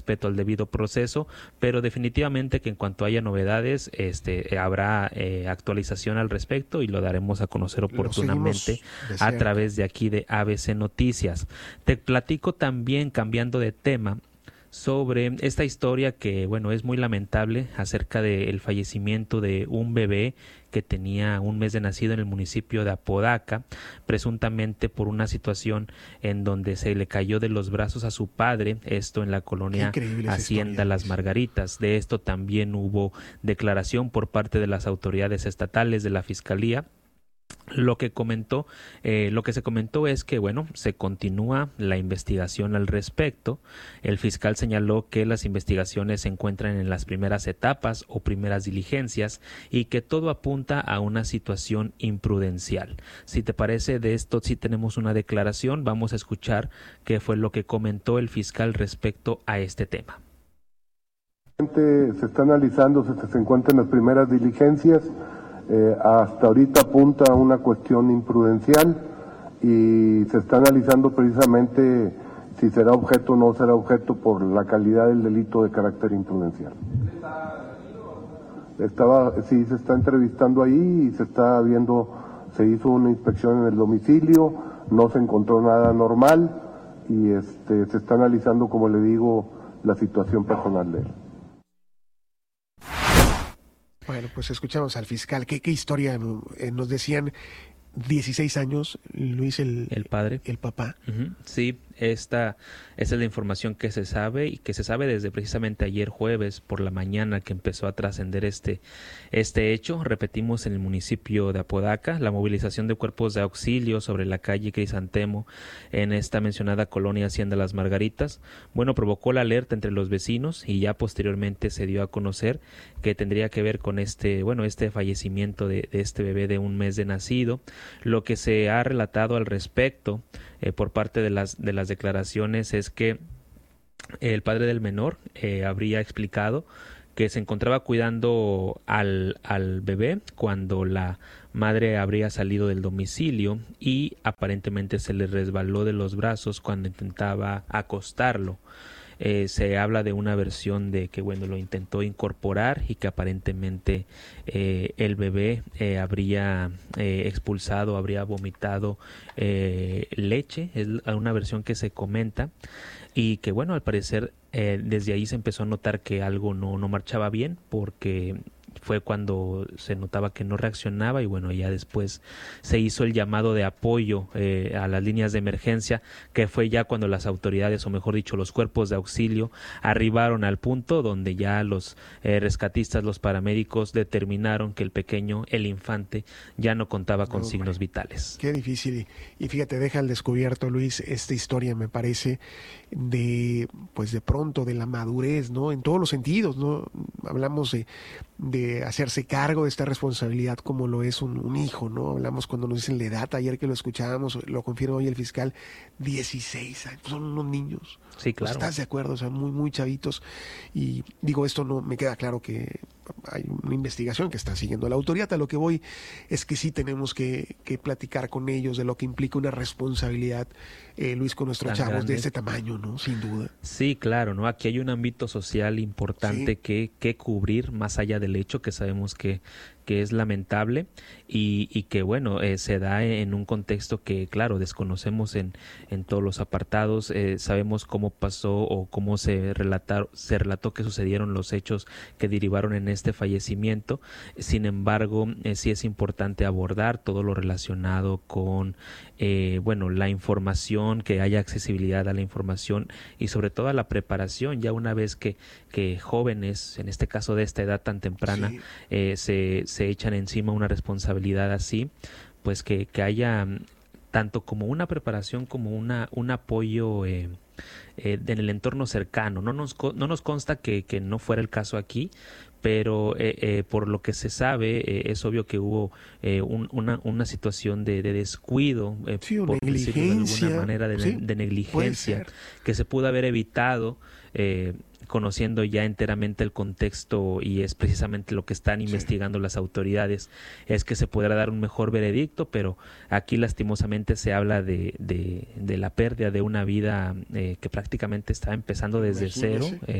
respeto al debido proceso, pero definitivamente que en cuanto haya novedades, habrá actualización al respecto y lo daremos a conocer oportunamente a través de aquí de ABC Noticias. Te platico también, cambiando de tema, sobre esta historia que, bueno, es muy lamentable acerca del fallecimiento de un bebé que tenía un mes de nacido en el municipio de Apodaca, presuntamente por una situación en donde se le cayó de los brazos a su padre, esto en la colonia Hacienda Las Margaritas. De esto también hubo declaración por parte de las autoridades estatales, de la Fiscalía. Lo que se comentó es que, bueno, se continúa la investigación al respecto. El fiscal señaló que las investigaciones se encuentran en las primeras etapas o primeras diligencias y que todo apunta a una situación imprudencial. Si te parece, de esto sí tenemos una declaración. Vamos a escuchar qué fue lo que comentó el fiscal respecto a este tema. Se está analizando, se encuentran en las primeras diligencias. Hasta ahorita apunta a una cuestión imprudencial y se está analizando precisamente si será objeto o no será objeto por la calidad del delito de carácter imprudencial. Sí, se está entrevistando ahí y se está viendo, se hizo una inspección en el domicilio, no se encontró nada normal y se está analizando, como le digo, la situación personal de él. Bueno, pues escuchamos al fiscal. ¿Qué historia nos decían? 16 años, Luis, el padre. El papá. Uh-huh. Sí, esta es la información que se sabe y que se sabe desde precisamente ayer jueves por la mañana que empezó a trascender este hecho. Repetimos, en el municipio de Apodaca, la movilización de cuerpos de auxilio sobre la calle Crisantemo en esta mencionada colonia Hacienda Las Margaritas, bueno, provocó la alerta entre los vecinos y ya posteriormente se dio a conocer que tendría que ver con este fallecimiento de este bebé de un mes de nacido. Lo que se ha relatado al respecto por parte de las declaraciones es que el padre del menor habría explicado que se encontraba cuidando al bebé cuando la madre habría salido del domicilio y aparentemente se le resbaló de los brazos cuando intentaba acostarlo. Se habla de una versión de que, bueno, lo intentó incorporar y que aparentemente el bebé habría expulsado, habría vomitado leche. Es una versión que se comenta y que, bueno, al parecer desde ahí se empezó a notar que algo no marchaba bien, porque fue cuando se notaba que no reaccionaba y bueno, ya después se hizo el llamado de apoyo a las líneas de emergencia, que fue ya cuando las autoridades, o mejor dicho, los cuerpos de auxilio arribaron al punto donde ya los rescatistas, los paramédicos determinaron que el infante, ya no contaba con signos vitales. Qué difícil. Y fíjate, deja al descubierto, Luis, esta historia me parece de pronto de la madurez, ¿no? En todos los sentidos, ¿no? Hablamos de hacerse cargo de esta responsabilidad como lo es un hijo, ¿no? Hablamos cuando nos dicen la edad, ayer que lo escuchábamos, lo confirma hoy el fiscal, 16 años, son unos niños. Sí, claro. ¿Estás de acuerdo? O sea, muy, muy chavitos. Y digo, esto no me queda claro que hay una investigación que está siguiendo la autoridad. A lo que voy es que sí tenemos que platicar con ellos de lo que implica una responsabilidad, Luis, con nuestros chavos grande, de este tamaño, ¿no? Sin duda. Sí, claro, ¿no? Aquí hay un ámbito social importante que cubrir, más allá del hecho que sabemos que es lamentable y que, bueno, se da en un contexto que, claro, desconocemos en todos los apartados. Sabemos cómo pasó o cómo se relató que sucedieron los hechos que derivaron en este fallecimiento. Sin embargo, sí es importante abordar todo lo relacionado con la información, que haya accesibilidad a la información y sobre todo a la preparación, ya una vez que jóvenes, en este caso de esta edad tan temprana, se echan encima una responsabilidad así, pues que haya tanto como una preparación como un apoyo en el entorno cercano. No nos consta que no fuera el caso aquí, pero por lo que se sabe es obvio que hubo una situación de descuido, por decirlo de alguna manera, de negligencia, que se pudo haber evitado conociendo ya enteramente el contexto, y es precisamente lo que están investigando las autoridades, es que se podrá dar un mejor veredicto, pero aquí lastimosamente se habla de la pérdida de una vida que prácticamente está empezando desde cero.